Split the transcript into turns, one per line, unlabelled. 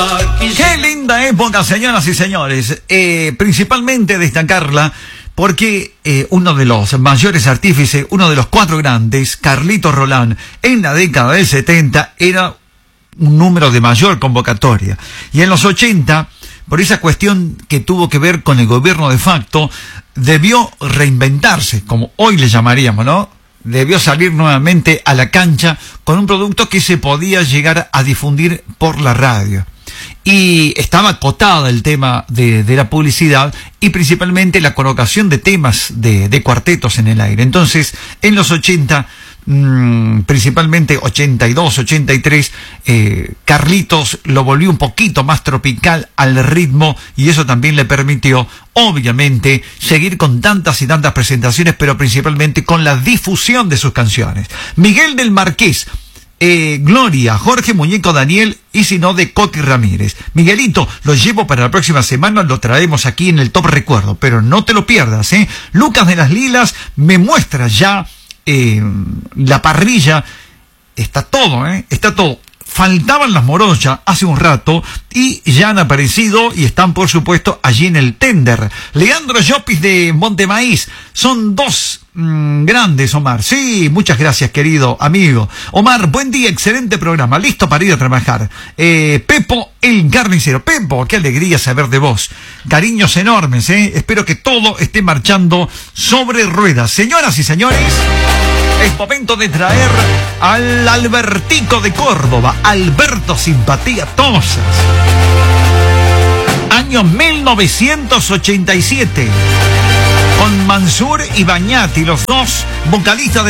Qué linda época, señoras y señores. Principalmente destacarla porque uno de los mayores artífices, uno de los cuatro grandes, Carlitos Rolán, en la década del 70 era un número de mayor convocatoria. Y en los 80, por esa cuestión que tuvo que ver con el gobierno de facto, debió reinventarse, como hoy le llamaríamos, ¿no? Debió salir nuevamente a la cancha con un producto que se podía llegar a difundir por la radio. Y estaba acotada el tema de la publicidad y principalmente la colocación de temas de cuartetos en el aire. Entonces, en los 80, principalmente 82, 83, Carlitos lo volvió un poquito más tropical al ritmo y eso también le permitió, obviamente, seguir con tantas y tantas presentaciones, pero principalmente con la difusión de sus canciones. Miguel del Marqués, Gloria, Jorge Muñeco Daniel y si no de Coti Ramírez. Miguelito, lo llevo para la próxima semana, lo traemos aquí en el Top Recuerdo, pero no te lo pierdas, ¿eh? Lucas de las Lilas me muestra ya la parrilla, está todo, está todo. Faltaban las morochas hace un rato y ya han aparecido y están por supuesto allí en el tender. Leandro Llopis de Montemaíz, son dos grandes, Omar. Sí, muchas gracias, querido amigo. Omar, buen día, excelente programa, listo para ir a trabajar. Pepo el carnicero. Pepo, qué alegría saber de vos. Cariños enormes, espero que todo esté marchando sobre ruedas. Señoras y señores, es momento de traer al Albertico de Córdoba, Alberto Simpatía Tosas. Año 1987. Con Mansur y Bañati, los dos vocalistas de